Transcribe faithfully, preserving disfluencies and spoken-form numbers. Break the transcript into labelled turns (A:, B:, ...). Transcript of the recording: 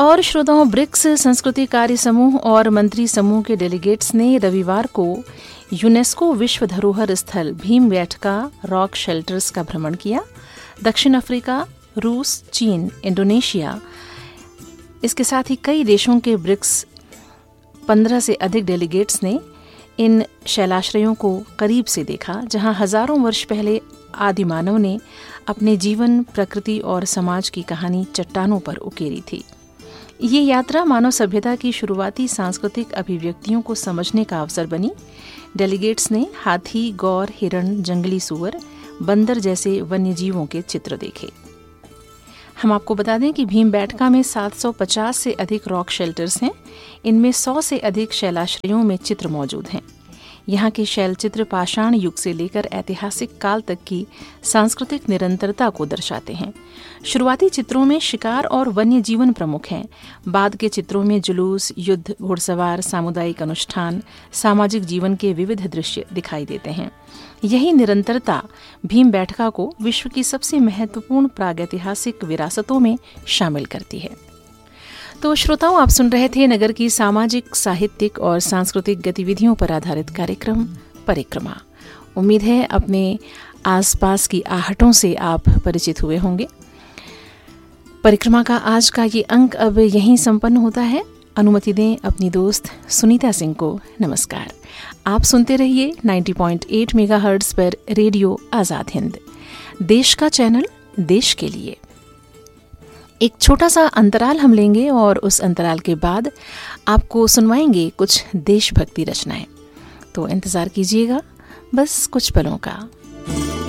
A: और श्रोताओं, ब्रिक्स संस्कृति कार्य समूह और मंत्री समूह के डेलीगेट्स ने रविवार को यूनेस्को विश्व धरोहर स्थल भीमबेटका रॉक शेल्टर्स का भ्रमण किया। दक्षिण अफ्रीका, रूस, चीन, इंडोनेशिया, इसके साथ ही कई देशों के ब्रिक्स पंद्रह से अधिक डेलीगेट्स ने इन शैलाश्रयों को करीब से देखा, जहां हजारों वर्ष पहले आदिमानव ने अपने जीवन, प्रकृति और समाज की कहानी चट्टानों पर उकेरी थी। ये यात्रा मानव सभ्यता की शुरुआती सांस्कृतिक अभिव्यक्तियों को समझने का अवसर बनी। डेलीगेट्स ने हाथी, गौर, हिरण, जंगली सूअर, बंदर जैसे वन्यजीवों के चित्र देखे। हम आपको बता दें कि भीमबेटका में सात सौ पचास से अधिक रॉक शेल्टर्स हैं। इनमें सौ से अधिक शैलाश्रयों में चित्र मौजूद हैं। यहाँ के शैल चित्र पाषाण युग से लेकर ऐतिहासिक काल तक की सांस्कृतिक निरंतरता को दर्शाते हैं। शुरुआती चित्रों में शिकार और वन्य जीवन प्रमुख हैं। बाद के चित्रों में जुलूस, युद्ध, घुड़सवार, सामुदायिक अनुष्ठान, सामाजिक जीवन के विविध दृश्य दिखाई देते हैं। यही निरंतरता भीमबेटका को विश्व की सबसे महत्वपूर्ण प्रागैतिहासिक विरासतों में शामिल करती है। तो श्रोताओं, आप सुन रहे थे नगर की सामाजिक, साहित्यिक और सांस्कृतिक गतिविधियों पर आधारित कार्यक्रम परिक्रमा। उम्मीद है अपने आसपास की आहटों से आप परिचित हुए होंगे। परिक्रमा का आज का ये अंक अब यहीं संपन्न होता है। अनुमति दें अपनी दोस्त सुनीता सिंह को नमस्कार। आप सुनते रहिए नब्बे पॉइंट आठ मेगाहर्ट्ज़ पर रेडियो आज़ाद हिंद, देश का चैनल, देश के लिए। एक छोटा सा अंतराल हम लेंगे और उस अंतराल के बाद आपको सुनवाएंगे कुछ देशभक्ति रचनाएं। तो इंतज़ार कीजिएगा बस कुछ पलों का।